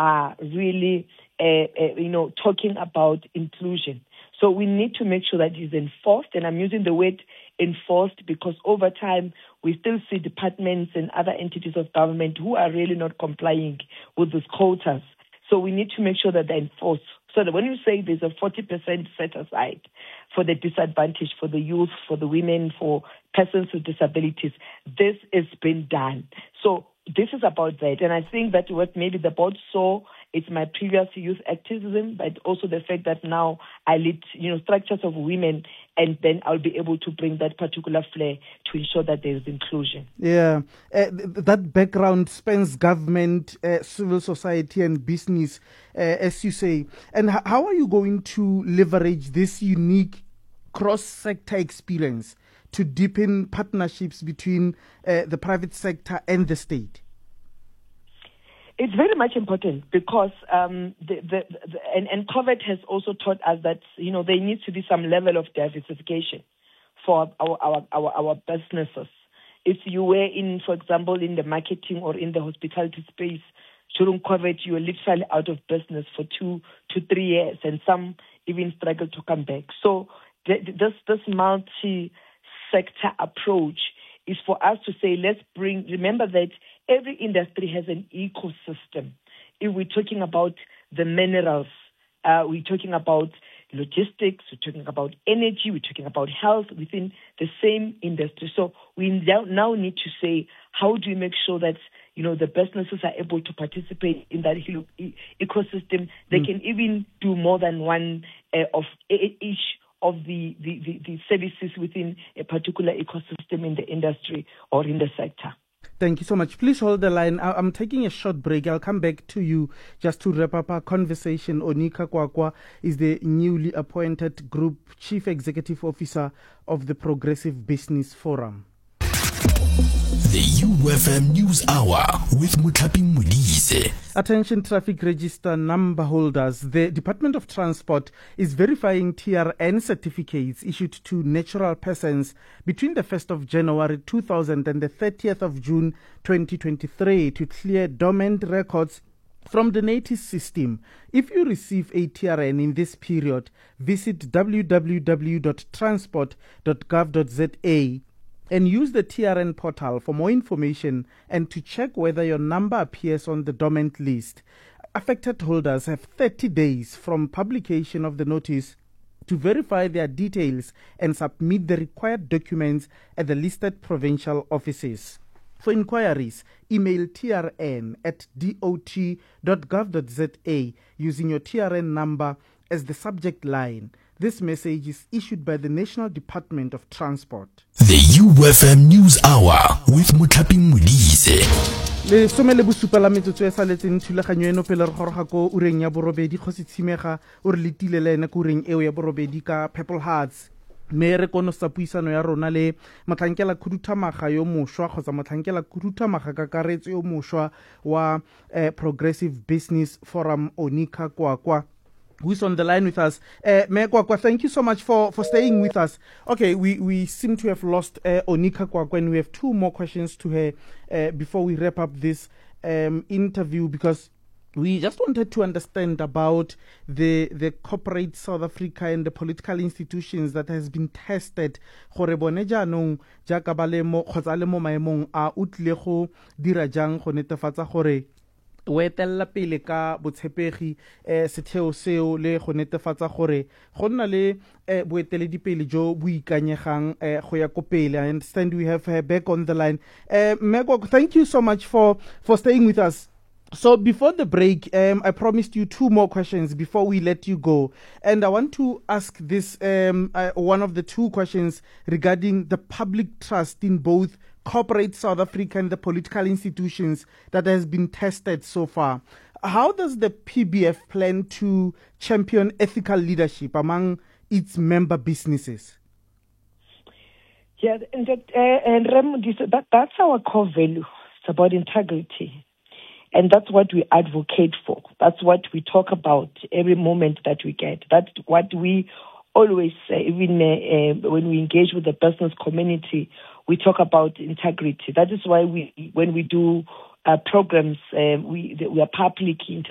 are really, talking about inclusion. So we need to make sure that it is enforced, and I'm using the word enforced because over time we still see departments and other entities of government who are really not complying with these quotas. So we need to make sure that they're enforced. So that when you say there's a 40% set aside for the disadvantaged, for the youth, for the women, for persons with disabilities, this has been done. So this is about that. And I think that what maybe the board saw, it's my previous youth activism, but also the fact that now I lead, structures of women, and then I'll be able to bring that particular flair to ensure that there is inclusion. Yeah, that background spans government, civil society, and business, as you say. And how are you going to leverage this unique cross-sector experience to deepen partnerships between the private sector and the state? It's very much important because and COVID has also taught us that there needs to be some level of diversification for our businesses. If you were in, for example, in the marketing or in the hospitality space during COVID, you were literally out of business for 2 to 3 years, and some even struggled to come back. So this multi-sector approach is for us to say, remember that every industry has an ecosystem. If we're talking about the minerals, we're talking about logistics, we're talking about energy, we're talking about health within the same industry. So we now need to say, how do we make sure that the businesses are able to participate in that ecosystem? They can even do more than one of each of the services within a particular ecosystem in the industry or in the sector. Thank you so much. Please hold the line. I'm taking a short break. I'll come back to you just to wrap up our conversation. Onika Kwakwa is the newly appointed Group Chief Executive Officer of the Progressive Business Forum. The UFM News Hour with Mutlapi Modise. Attention traffic register number holders. The Department of Transport is verifying TRN certificates issued to natural persons between the 1st of January 2000 and the 30th of June 2023 to clear dormant records from the NATIS system. If you receive a TRN in this period, visit www.transport.gov.za and use the TRN portal for more information and to check whether your number appears on the dormant list. Affected holders have 30 days from publication of the notice to verify their details and submit the required documents at the listed provincial offices. For inquiries, email trn@dot.gov.za using your TRN number as the subject line. This message is issued by the National Department of Transport. The UFM News Hour with Mutlapi Modise. Le some le bosupa la metsotso e saletseng thulaganyo eno pele re goroga ko ureng ya borobedi Kgosi Tshimega o re letile le ene ko ureng eo ya borobedi ka Purple Hearts. Me re kono sa puisano ya rona le motlhankela khuduthamaga yo mošwa kgotsa motlhankela khuduthamaga ka karetso yo mošwa wa Progressive Business Forum Onika Kwakwa, who's on the line with us. Mayor Kwakwa, thank you so much for staying with us. Okay, we seem to have lost Onika Kwakwa, and we have two more questions to her before we wrap up this interview, because we just wanted to understand about the corporate South Africa and the political institutions that has been tested. Gore bone jaanong jaaka ba le mo kgotsa le mo maemong a utlile go dira jang go netefatsa gore o etella pele ka botshepegi setheo seo le go netefatsa gore go nna le boeteledipele jo bo ikanyegang go ya ko pele. I understand we have her back on the line. Mego, thank you so much for staying with us. So before the break, I promised you two more questions before we let you go. And I want to ask this, one of the two questions regarding the public trust in both corporate South Africa and the political institutions that has been tested so far. How does the PBF plan to champion ethical leadership among its member businesses? Yeah, and that's our core value. It's about integrity. And that's what we advocate for. That's what we talk about every moment that we get. That's what we always say, even when we engage with the business community, we talk about integrity. That is why when we do programs, we are public